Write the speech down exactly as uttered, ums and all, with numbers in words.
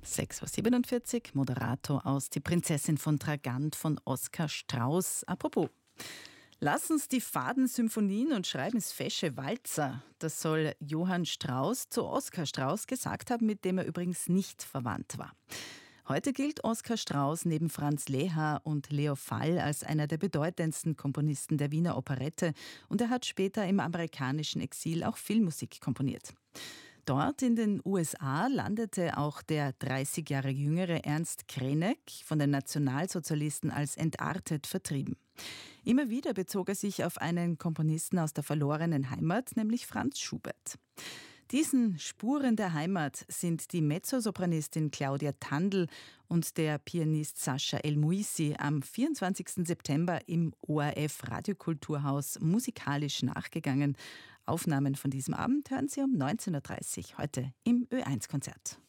sechs Uhr siebenundvierzig, Moderator aus Die Prinzessin von Tragant von Oskar Strauß. Apropos, lass uns die faden Symphonien und schreiben's fesche Walzer. Das soll Johann Strauss zu Oskar Strauß gesagt haben, mit dem er übrigens nicht verwandt war. Heute gilt Oskar Strauß neben Franz Lehár und Leo Fall als einer der bedeutendsten Komponisten der Wiener Operette und er hat später im amerikanischen Exil auch Filmmusik komponiert. Dort in den U S A landete auch der dreißig Jahre jüngere Ernst Krenek, von den Nationalsozialisten als entartet vertrieben. Immer wieder bezog er sich auf einen Komponisten aus der verlorenen Heimat, nämlich Franz Schubert. Diesen Spuren der Heimat sind die Mezzosopranistin Claudia Tandl und der Pianist Sascha El Muisi am vierundzwanzigsten September im O R F Radiokulturhaus musikalisch nachgegangen. Aufnahmen von diesem Abend hören Sie um neunzehn Uhr dreißig heute im Ö eins Konzert.